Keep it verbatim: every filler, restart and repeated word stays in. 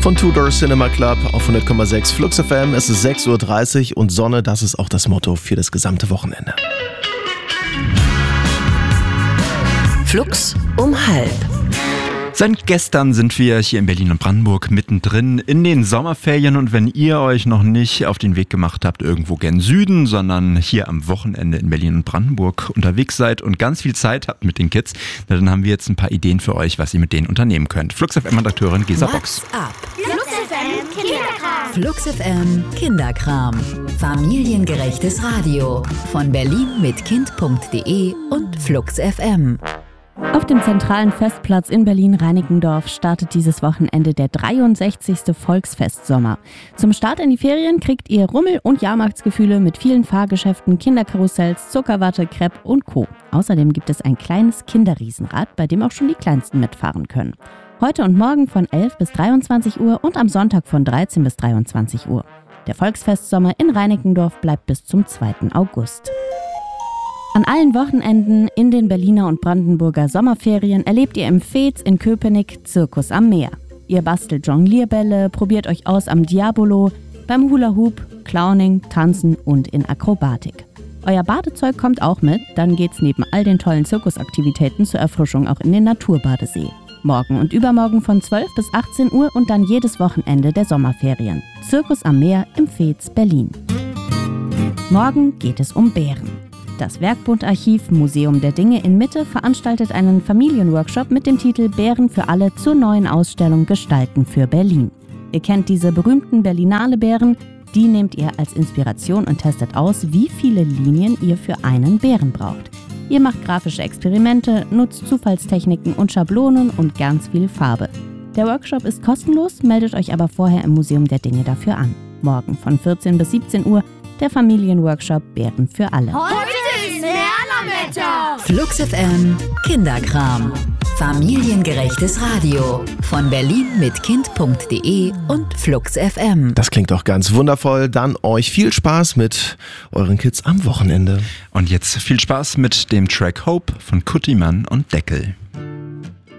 Von Two Door Cinema Club auf hundert Komma sechs Flux F M. Es ist sechs Uhr dreißig und Sonne, das ist auch das Motto für das gesamte Wochenende. Flux um halb. Seit gestern sind wir hier in Berlin und Brandenburg mittendrin in den Sommerferien, und wenn ihr euch noch nicht auf den Weg gemacht habt irgendwo gen Süden, sondern hier am Wochenende in Berlin und Brandenburg unterwegs seid und ganz viel Zeit habt mit den Kids, dann haben wir jetzt ein paar Ideen für euch, was ihr mit denen unternehmen könnt. Flux F M-Redakteurin Gesa Box. Ab. Flux F M Kinderkram. Flux F M Kinderkram. Familiengerechtes Radio. Von berlin mit kind punkt de und Flux F M. Auf dem zentralen Festplatz in Berlin-Reinickendorf startet dieses Wochenende der dreiundsechzigste Volksfestsommer. Zum Start in die Ferien kriegt ihr Rummel- und Jahrmarktsgefühle mit vielen Fahrgeschäften, Kinderkarussells, Zuckerwatte, Crepe und Co. Außerdem gibt es ein kleines Kinderriesenrad, bei dem auch schon die Kleinsten mitfahren können. Heute und morgen von elf bis dreiundzwanzig Uhr und am Sonntag von dreizehn bis dreiundzwanzig Uhr. Der Volksfestsommer in Reinickendorf bleibt bis zum zweiten August. An allen Wochenenden in den Berliner und Brandenburger Sommerferien erlebt ihr im Veets in Köpenick Zirkus am Meer. Ihr bastelt Jonglierbälle, probiert euch aus am Diabolo, beim Hula Hoop, Clowning, Tanzen und in Akrobatik. Euer Badezeug kommt auch mit, dann geht's neben all den tollen Zirkusaktivitäten zur Erfrischung auch in den Naturbadesee. Morgen und übermorgen von zwölf bis achtzehn Uhr und dann jedes Wochenende der Sommerferien. Zirkus am Meer im Veets Berlin. Morgen geht es um Bären. Das Werkbundarchiv Museum der Dinge in Mitte veranstaltet einen Familienworkshop mit dem Titel Bären für alle zur neuen Ausstellung Gestalten für Berlin. Ihr kennt diese berühmten Berlinale Bären, die nehmt ihr als Inspiration und testet aus, wie viele Linien ihr für einen Bären braucht. Ihr macht grafische Experimente, nutzt Zufallstechniken und Schablonen und ganz viel Farbe. Der Workshop ist kostenlos, meldet euch aber vorher im Museum der Dinge dafür an. Morgen von vierzehn bis siebzehn Uhr der Familienworkshop Bären für alle. Flux F M Kinderkram. Familiengerechtes Radio. Von berlin mit kind punkt de und Flux F M. Das klingt doch ganz wundervoll. Dann euch viel Spaß mit euren Kids am Wochenende. Und jetzt viel Spaß mit dem Track Hope von Kuttimann und Deckel.